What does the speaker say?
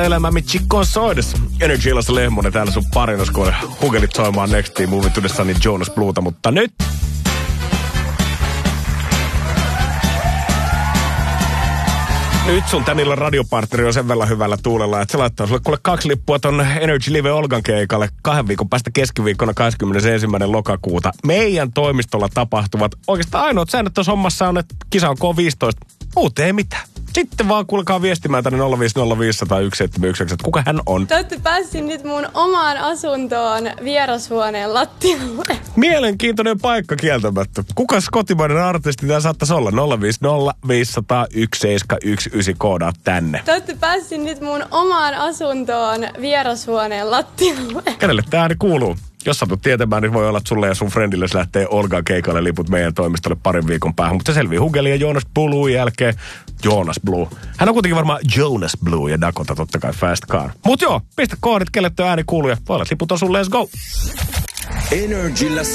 Elämä mit Chicon soidessa. Energy Illassa Lehmonen täällä sun parinos, kun hukelit soimaan Next Team Moving to the Sun Jonas Blueta, mutta nyt... Nyt sun tän illan radiopartneri on sen verran hyvällä tuulella, että se laittaa sulle kuule 2 lippua ton Energy Live Olgan keikalle 2 viikon päästä keskiviikkona 21. lokakuuta. Meidän toimistolla tapahtuvat. Oikeastaan ainoat säännöt tuossa hommassa on, että kisa on K15. Muuten ei mitään. Sitten vaan kuulkaa viestimään tänne 050501719, että kuka hän on. Te olette päässyt nyt mun omaan asuntoon vierashuoneen lattialle. Mielenkiintoinen paikka kieltämättä. Kukas kotimainen artisti tää saattaisi olla? 050501719 koodaa tänne. Te olette päässyt nyt mun omaan asuntoon vierashuoneen lattialle. Kenelle tää ääni kuuluu? Jos satut tietämään, niin voi olla, että sulle ja sun friendille lähtee Olgan keikalle liput meidän toimistolle 2 viikon päähän. Mutta se selvii Hugeli ja Jonas Blue jälkeen. Jonas Blue. Hän on kuitenkin varmaan Jonas Blue ja Dakota totta kai Fast Car. Mut joo, pistä koodit, kelle tuo ääni kuuluu ja voi olla, liput on sun, let's go! Energillä